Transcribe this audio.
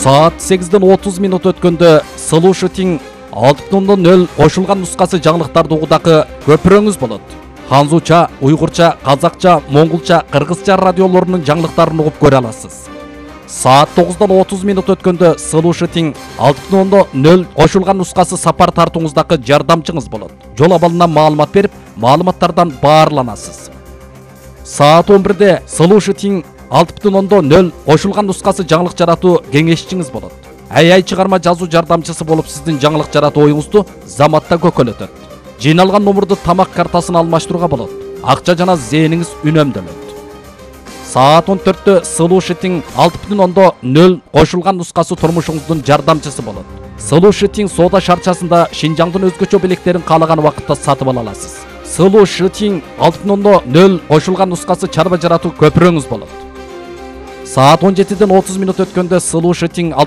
Saat 8:30 өткөндө Solution 6.0 кошулган нускасы жаңылыктарды угудагы көпүрөңүз болот. Ханзуча, уйгурча, казакча, монголча, кыргызча радиолорунун жаңылыктарын угуп көрө аласыз. Saat 9:30 өткөндө Solution 6.0 кошулган нускасы сапар тартууңуздагы жардамчыңыз болот. Жол абалынан маалымат берип, маалыматтардан баарланасыз. Saat 11-де Solution 6.0 кошулган нускасы жаңылык жаратуу кеңешчиңиз болот. Ай чыгарма жазуу жардамчысы болуп сиздин жаңылык жаратуу оюңузду заматта көкөлөтөт. Жыйналган номурду тамак картасын алмаштырууга болот. Акча жана зээниңиз үнөмдөлөт. Saat 14-тө Solution 6.0 кошулган нускасы турмушуңуздун жардамчысы болот. Solution соода шарчасында Шинжаңдын өзгөчө белектерин каалаган убакытта сатып ала аласыз. Solution 6.0 кошулган нускасы чарба жаратуу көпүрөңүз болот. Saat 17:30 өткөндө Solution